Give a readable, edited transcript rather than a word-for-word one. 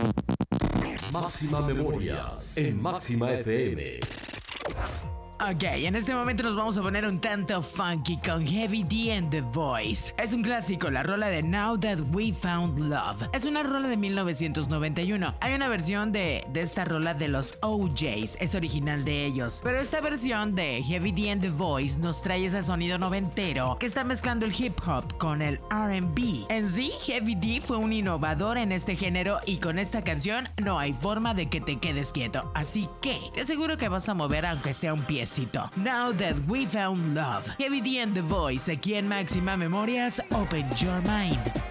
Máxima Memorias en Máxima FM. Ok, en este momento nos vamos a poner un tanto funky con Heavy D and The Voice. Es un clásico, la rola de Now That We Found Love. Es una rola de 1991. Hay una versión de esta rola de los OJs, es original de ellos. Pero esta versión de Heavy D and The Voice nos trae ese sonido noventero que está mezclando el hip hop con el R&B. En sí, Heavy D fue un innovador en este género y con esta canción no hay forma de que te quedes quieto. Así que te aseguro que vas a mover aunque sea un piecito. Now That We Found Love. Heavy D and The Voice aquí en Máxima Memorias. Open your mind.